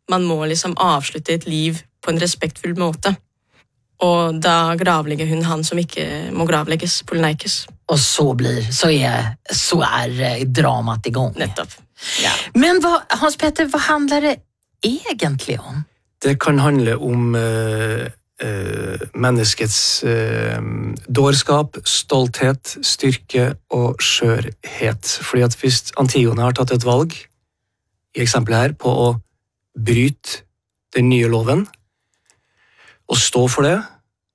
man må liksom avslutte et liv på en respektfull måte. Og da gravlegger hun han som ikke må gravlegges, Poloneikes. Och så är dramat igång. Nettopp. Ja. Men Hans Petter, vad handlar det egentlig om? Det kan handle om menneskets dårskap, stolthet, styrke og skjørhet. Fordi at hvis Antigone har tatt et valg, i eksempelet her, på å bryte den nye loven, og stå for det,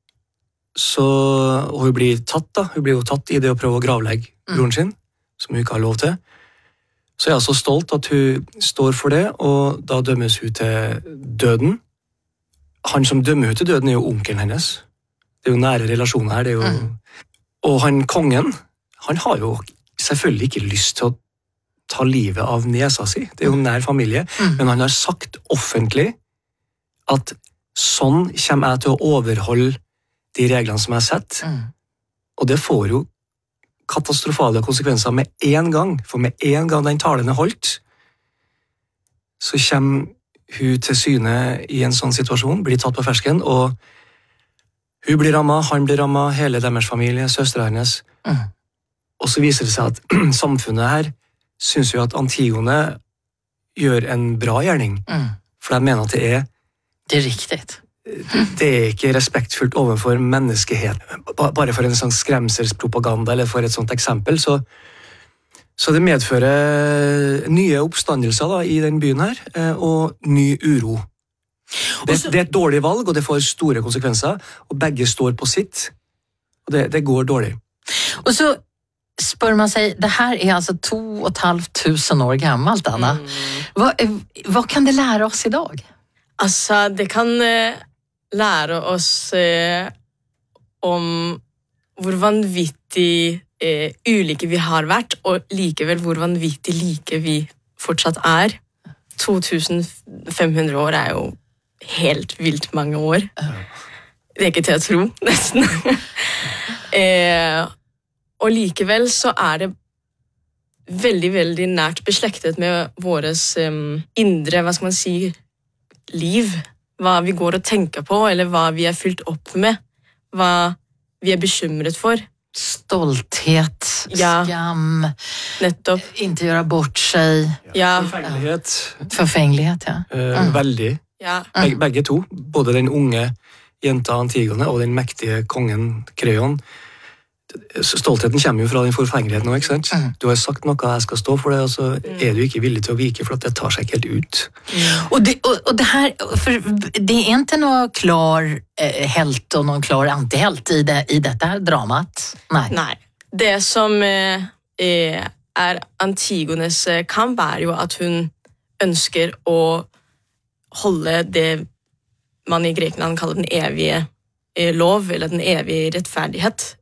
og hun blir jo tatt i det å prøve å gravlegge broren sin, som hun ikke har lov til, så er jeg så stolt at hun står for det, og da dømmes hun til døden. Han som dømmer hun til døden er jo onkelen hennes. Det er jo nære relasjoner her. Det er jo... Og han kongen, han har jo selvfølgelig ikke lyst til å ta livet av niesa si. Det er jo nær familie. Men han har sagt offentlig at sånn kommer jeg til å overholde de reglene som jeg har sett. Og det får jo katastrofale konsekvenser med en gang. For med en gang den talen er holdt, så kommer hun til syne i en sånn situasjon, blir tatt på fersken, og hun blir rammet, han blir rammet, hele deres familie, søstre hennes. Og så viser det seg at samfunnet her synes jo at Antigone gjør en bra gjerning. For de mener at det er riktig. Det er ikke respektfullt overfor menneskehet. Bare for en sånn skremselspropaganda, eller for et sånt eksempel, så det medfører nye oppstandelser da, i den byen her, og ny uro. Det er et dårlig valg, og det får store konsekvenser, og begge står på sitt, og det går dårlig. Og så spør man seg, det her er altså 2500 år gammelt, Anna. Hva kan det lære oss i dag? Altså, det kan lære oss om hvor vanvittig ulike vi har vært, og likevel hvor vanvittig like vi fortsatt er. 2500 år er jo helt vilt mange år. Det er ikke til å tro, nesten. Og likevel så er det veldig, veldig nært beslektet med våres indre, hva skal man si, liv. Hva vi går og tenker på, eller hva vi er fylt opp med. Hva vi er bekymret for. Stolthet, skam, nettopp. Ikke gjøre bort seg. Forfengelighet, ja. Veldig. Ja. Begge to, både den unge jenta Antigone og den mektige kongen Kreon. Stoltheten kommer jo fra den forfengeligheten nå, ikke sant? Du har sagt noe, jeg skal stå for det, og så er du ikke villig til å vike, for at det tar seg ikke helt ut. Og det her, for det er ikke noe klar helt og noen klar antihelt i dette her dramat? Nei. Det som er Antigones kamp er jo at hun ønsker å holde det man i Grekenland kaller den evige lov, eller den evige rettferdighet.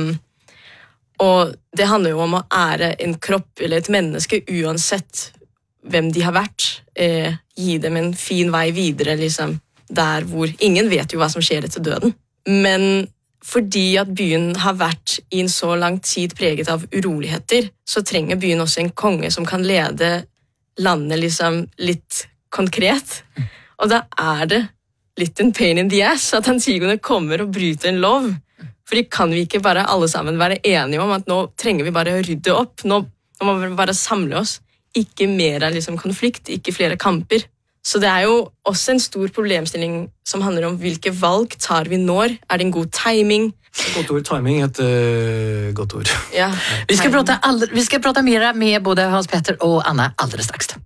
Og det handler jo om å ære en kropp eller et menneske uansett hvem de har vært, gi dem en fin vei videre liksom, der hvor ingen vet jo hva som skjer etter døden, men fordi at byen har vært i en så lang tid preget av uroligheter, så trenger byen også en konge som kan lede landet liksom litt konkret, og da er det litt en pain in the ass at Antigone kommer og bryter en lov. Fordi kan vi ikke bare alle sammen være enige om at nå trenger vi bare å rydde opp, nå må vi bare samle oss, ikke mer liksom, konflikt, ikke flere kamper. Så det er jo også en stor problemstilling som handler om hvilke valg tar vi når, er det en god timing? Godt ord, timing er et godt ord. Ja, vi skal prate mer med både Hans Petter og Anna alldeles straks.